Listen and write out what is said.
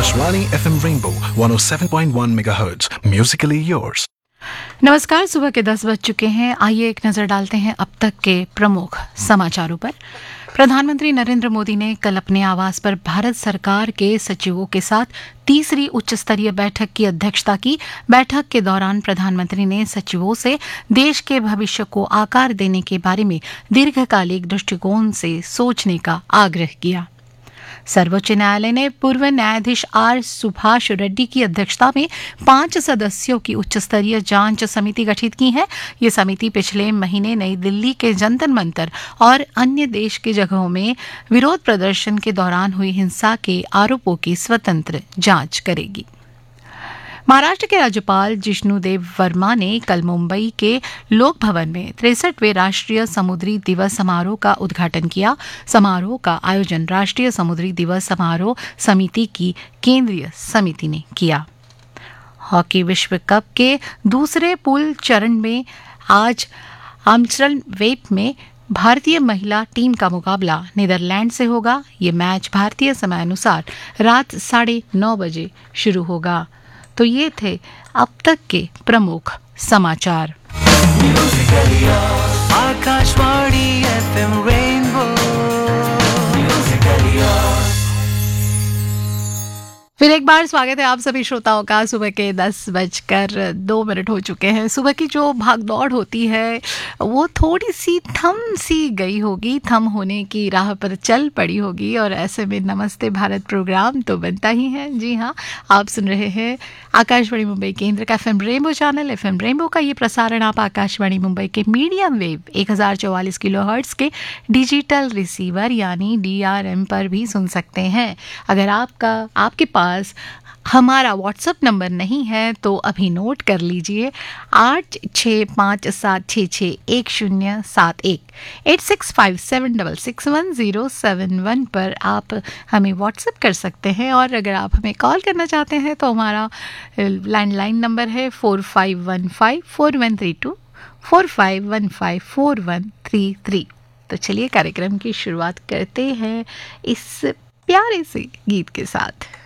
Akashvani FM Rainbow 107.1 MHz. Musically yours. नमस्कार, सुबह के 10 बज चुके हैं। आइए एक नजर डालते हैं अब तक के प्रमुख समाचारों पर। प्रधानमंत्री नरेंद्र मोदी ने कल अपने आवास पर भारत सरकार के सचिवों के साथ तीसरी उच्च स्तरीय बैठक की अध्यक्षता की। बैठक के दौरान प्रधानमंत्री ने सचिवों से देश के भविष्य को आकार देने के बारे में दीर्घकालिक दृष्टिकोण से सोचने का आग्रह किया। सर्वोच्च न्यायालय ने पूर्व न्यायाधीश आर सुभाष रेड्डी की अध्यक्षता में 5 सदस्यों की उच्च स्तरीय जांच समिति गठित की है। ये समिति पिछले महीने नई दिल्ली के जंतर मंतर और अन्य देश की जगहों में विरोध प्रदर्शन के दौरान हुई हिंसा के आरोपों की स्वतंत्र जांच करेगी। महाराष्ट्र के राज्यपाल जिष्णुदेव वर्मा ने कल मुंबई के लोक भवन में 63वें राष्ट्रीय समुद्री दिवस समारोह का उद्घाटन किया। समारोह का आयोजन राष्ट्रीय समुद्री दिवस समारोह समिति की केंद्रीय समिति ने किया। हॉकी विश्व कप के दूसरे पूल चरण में आज एम्स्टर्डम में भारतीय महिला टीम का मुकाबला नीदरलैंड से होगा। ये मैच भारतीय समयानुसार रात 9:30 बजे शुरू होगा। तो ये थे अब तक के प्रमुख समाचार। Akashvani FM rainbow. फिर एक बार स्वागत है आप सभी श्रोताओं का। सुबह के 10:02 हो चुके हैं। सुबह की जो भागदौड़ होती है वो थोड़ी सी थम सी गई होगी, थम होने की राह पर चल पड़ी होगी, और ऐसे में नमस्ते भारत प्रोग्राम तो बनता ही है। जी हाँ, आप सुन रहे हैं आकाशवाणी मुंबई केंद्र का FM rainbow channel. FM rainbow का ये प्रसारण आप आकाशवाणी मुंबई के मीडियम वेव 1044 किलोहर्ट्ज के डिजिटल रिसीवर यानी DRM पर भी सुन सकते हैं। अगर आपके पास हमारा व्हाट्सएप नंबर नहीं है तो अभी नोट कर लीजिए 8657661071 8657661071 पर आप हमें व्हाट्सएप कर सकते हैं। और अगर आप हमें कॉल करना चाहते हैं तो हमारा लैंडलाइन नंबर है 45154132 45154133। तो चलिए कार्यक्रम की शुरुआत करते हैं इस प्यारे से गीत के साथ।